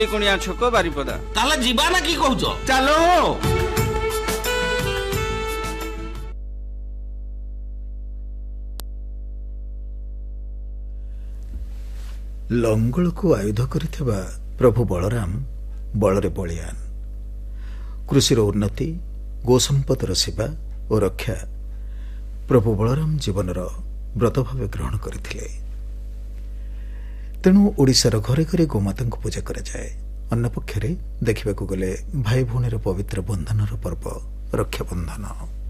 କୁଣିଆ ଛକ ବାରିପଦା। ତାହେଲେ ଯିବା ନା କି କହୁଛ? ଚାଲ। ଲଙ୍ଗଳକୁ ଆୟୁଧ କରିଥିବା ପ୍ରଭୁ ବଳରାମ ବଳରେ ବଳିୟାନ। କୃଷିର ଉନ୍ନତି, ଗୋସମ୍ପଦର ସେବା ଓ ରକ୍ଷା ପ୍ରଭୁ ବଳରାମ ଜୀବନର ବ୍ରତ ଭାବେ ଗ୍ରହଣ କରିଥିଲେ। ତେଣୁ ଓଡ଼ିଶାର ଘରେ ଘରେ ଗୋମାତାଙ୍କୁ ପୂଜା କରାଯାଏ। ଅନ୍ୟପକ୍ଷରେ ଦେଖିବାକୁ ଗଲେ ଭାଇ ଭଉଣୀର ପବିତ୍ର ବନ୍ଧନର ପର୍ବ ରକ୍ଷାବନ୍ଧନ।